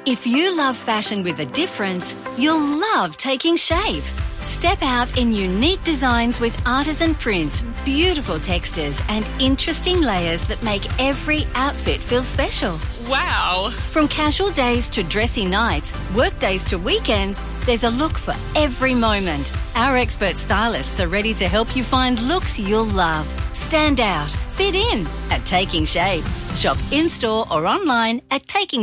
If you love fashion with a difference, you'll love Taking Shape. Step out in unique designs with artisan prints, beautiful textures and interesting layers that make every outfit feel special. Wow! From casual days to dressy nights, work days to weekends, there's a look for every moment. Our expert stylists are ready to help you find looks you'll love. Stand out, fit in at Taking Shape. Shop in-store or online at